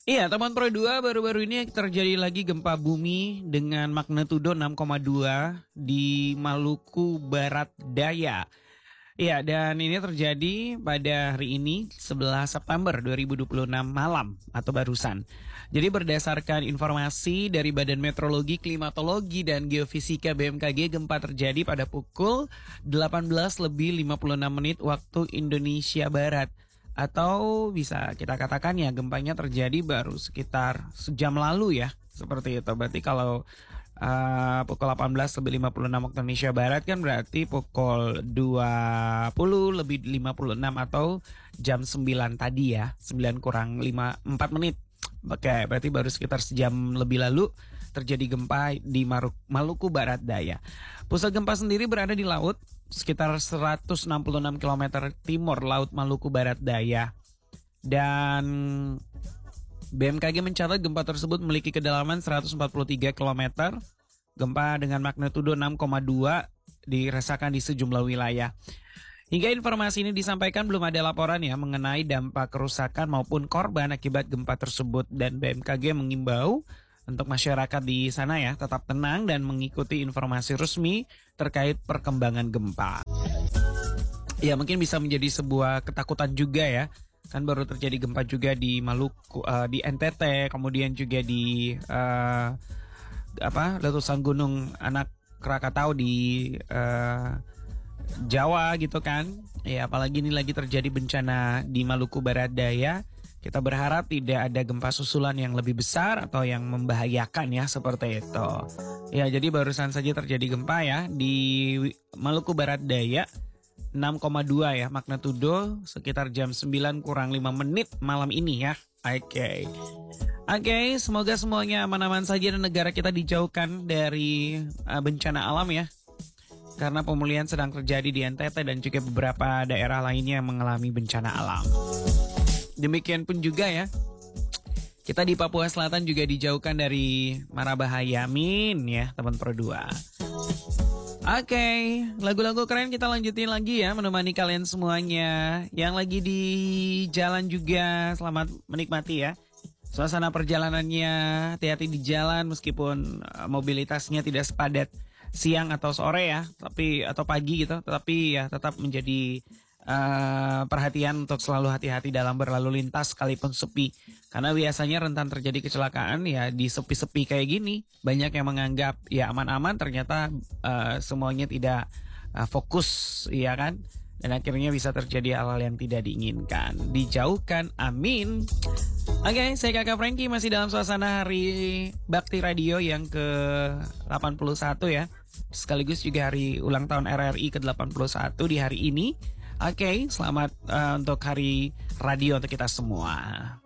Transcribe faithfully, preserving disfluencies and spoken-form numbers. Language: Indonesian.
Iya, teman Pro dua, baru-baru ini terjadi lagi gempa bumi dengan magnitudo enam koma dua di Maluku Barat Daya. Iya, dan ini terjadi pada hari ini sebelas September dua ribu dua puluh enam malam atau barusan. Jadi berdasarkan informasi dari Badan Meteorologi, Klimatologi, dan Geofisika B M K G, gempa terjadi pada pukul delapan belas lebih lima puluh enam menit waktu Indonesia Barat. Atau bisa kita katakan ya gempanya terjadi baru sekitar sejam lalu ya. Seperti itu. Berarti kalau uh, pukul delapan belas lebih lima puluh enam waktu Indonesia Barat kan berarti pukul dua puluh lebih lima puluh enam atau jam sembilan tadi ya. sembilan kurang lima, empat menit. Oke, berarti baru sekitar sejam lebih lalu terjadi gempa di Maluku Barat Daya. Pusat gempa sendiri berada di laut sekitar seratus enam puluh enam kilometer timur laut Maluku Barat Daya. Dan B M K G mencatat gempa tersebut memiliki kedalaman seratus empat puluh tiga kilometer. Gempa dengan magnitudo enam koma dua dirasakan di sejumlah wilayah. Hingga informasi ini disampaikan belum ada laporan ya mengenai dampak kerusakan maupun korban akibat gempa tersebut, dan B M K G mengimbau untuk masyarakat di sana ya tetap tenang dan mengikuti informasi resmi terkait perkembangan gempa. Ya, mungkin bisa menjadi sebuah ketakutan juga ya. Kan baru terjadi gempa juga di Maluku, uh, di N T T, kemudian juga di uh, apa letusan gunung anak Krakatau di uh, Jawa gitu kan. Ya, apalagi ini lagi terjadi bencana di Maluku Barat Daya. Kita berharap tidak ada gempa susulan yang lebih besar atau yang membahayakan ya, seperti itu. Ya, jadi barusan saja terjadi gempa ya di Maluku Barat Daya enam koma dua ya magnitudo sekitar jam sembilan kurang lima menit malam ini ya. Oke. Okay. Oke, okay, semoga semuanya aman-aman saja dan negara kita dijauhkan dari uh, bencana alam ya. Karena pemulihan sedang terjadi di N T T dan juga beberapa daerah lainnya yang mengalami bencana alam. Demikian pun juga ya, kita di Papua Selatan juga dijauhkan dari mara bahaya. Amin ya teman Pro dua. Oke, okay, lagu-lagu keren kita lanjutin lagi ya, menemani kalian semuanya. Yang lagi di jalan juga, selamat menikmati ya suasana perjalanannya. Hati-hati di jalan meskipun mobilitasnya tidak sepadat siang atau sore ya, tapi atau pagi gitu, tetapi ya tetap menjadi uh, perhatian untuk selalu hati-hati dalam berlalu lintas sekalipun sepi. Karena biasanya rentan terjadi kecelakaan ya di sepi-sepi kayak gini. Banyak yang menganggap ya aman-aman, ternyata uh, semuanya tidak uh, fokus, ya kan? Dan akhirnya bisa terjadi hal-hal yang tidak diinginkan. Dijauhkan, amin. Oke, okay, saya Kakak Frankie masih dalam suasana Hari Bakti Radio yang ke delapan puluh satu ya. Sekaligus juga hari ulang tahun R R I ke delapan puluh satu di hari ini. Oke, okay, selamat uh, untuk Hari Radio untuk kita semua.